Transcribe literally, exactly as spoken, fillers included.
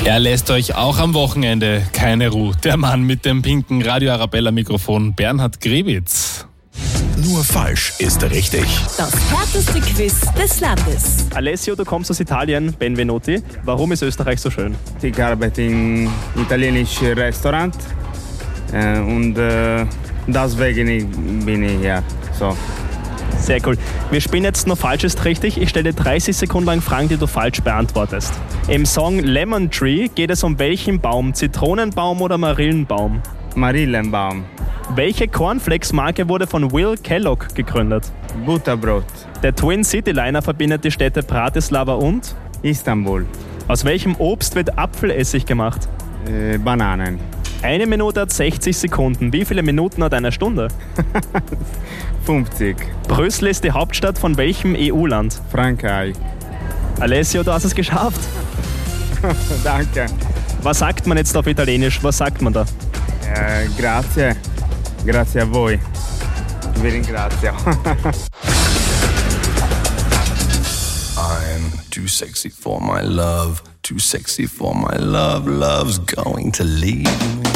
Er lässt euch auch am Wochenende keine Ruhe. Der Mann mit dem pinken Radio Arabella Mikrofon, Bernhard Grewitz. Nur falsch ist richtig. Das härteste Quiz des Landes. Alessio, du kommst aus Italien, Benvenuti. Warum ist Österreich so schön? Ich arbeite im italienischen Restaurant äh, und äh, deswegen bin ich hier. So. Sehr cool. Wir spielen jetzt noch falsch ist richtig. Ich stelle dir dreißig Sekunden lang Fragen, die du falsch beantwortest. Im Song Lemon Tree geht es um welchen Baum? Zitronenbaum oder Marillenbaum? Marillenbaum. Welche Cornflakes-Marke wurde von Will Kellogg gegründet? Butterbrot. Der Twin City Liner verbindet die Städte Bratislava und? Istanbul. Aus welchem Obst wird Apfelessig gemacht? Äh, Bananen. Eine Minute hat sechzig Sekunden. Wie viele Minuten hat eine Stunde? fünfzig. Brüssel ist die Hauptstadt von welchem E U-Land? Frankreich. Alessio, du hast es geschafft. Danke. Was sagt man jetzt auf Italienisch? Was sagt man da? Äh, grazie. Grazie a voi. Vi ringrazio. I'm too sexy for my love, too sexy for my love, love's going to leave me.